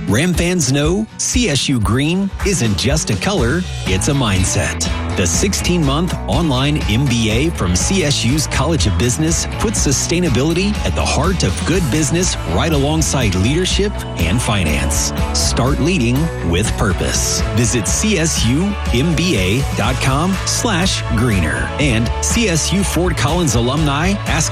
Ram fans know CSU Green isn't just a color, it's a mindset. The 16-month online MBA from CSU's College of Business puts sustainability at the heart of good business right alongside leadership and finance. Start leading with purpose. Visit csumba.com/greener. And CSU Fort Collins alumni ask